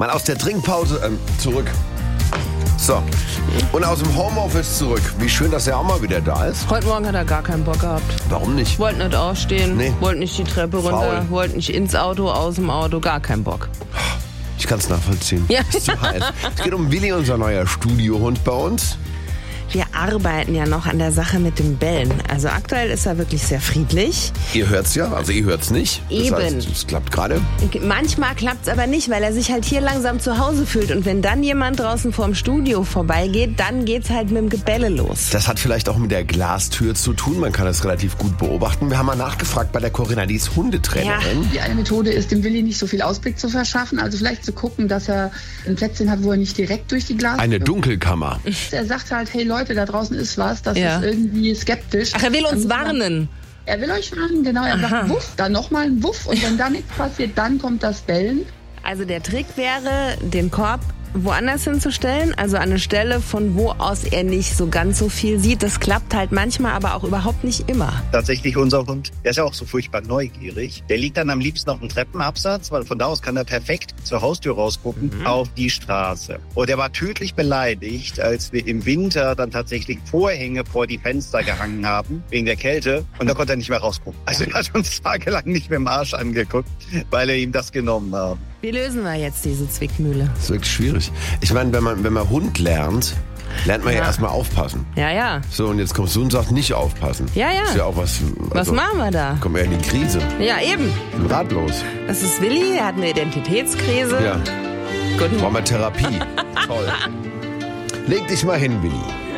Mal aus der Trinkpause zurück. So, und aus dem Homeoffice zurück. Wie schön, dass er auch mal wieder da ist. Heute Morgen hat er gar keinen Bock gehabt. Warum nicht? Wollte nicht aufstehen, Nee. wollte nicht die Treppe runter, wollte nicht ins Auto, aus dem Auto, gar keinen Bock. Ich kann es nachvollziehen. Ja. Ist zu heiß. Es geht um Willi, unser neuer Studiohund bei uns. Wir arbeiten ja noch an der Sache mit dem Bellen. Also aktuell ist er wirklich sehr friedlich. Ihr hört's ja, also ihr hört's nicht. Das Eben. heißt, es klappt gerade. Manchmal klappt's aber nicht, weil er sich halt hier langsam zu Hause fühlt. Und wenn dann jemand draußen vorm Studio vorbeigeht, dann geht's halt mit dem Gebelle los. Das hat vielleicht auch mit der Glastür zu tun. Man kann das relativ gut beobachten. Wir haben mal nachgefragt bei der Corinna, die ist Hundetrainerin. Die eine Methode ist, dem Willi nicht so viel Ausblick zu verschaffen. Also vielleicht zu gucken, dass er ein Plätzchen hat, wo er nicht direkt durch die Glastür... Eine Dunkelkammer. Er sagt halt, hey Leute, da draußen ist was, das Ja. ist irgendwie skeptisch. Ach, er will uns Dann muss man- warnen. Er will euch warnen, genau. Er sagt Wuff, dann nochmal ein Wuff. Und wenn da nichts passiert, dann kommt das Bellen. Also der Trick wäre, den Korb woanders hinzustellen, also an eine Stelle, von wo aus er nicht so ganz so viel sieht. Das klappt halt manchmal, aber auch überhaupt nicht immer. Tatsächlich unser Hund, der ist ja auch so furchtbar neugierig. Der liegt dann am liebsten auf dem Treppenabsatz, weil von da aus kann er perfekt zur Haustür rausgucken, auf die Straße. Und er war tödlich beleidigt, als wir im Winter dann tatsächlich Vorhänge vor die Fenster gehangen haben, wegen der Kälte. Und da konnte er nicht mehr rausgucken. Also er hat uns tagelang nicht mehr im Arsch angeguckt, weil er ihm das genommen haben. Wie lösen wir jetzt diese Zwickmühle? Das ist wirklich schwierig. Ich meine, wenn man Hund lernt man ja erstmal aufpassen. Ja. So, und jetzt kommst du und sagst nicht aufpassen. Ja. Ist ja auch was... Was machen wir da? Kommen wir in die Krise. Ja, eben. Ich bin ratlos. Das ist Willi, er hat eine Identitätskrise. Ja, Guten brauchen wir Therapie. Toll. Leg dich mal hin, Willi.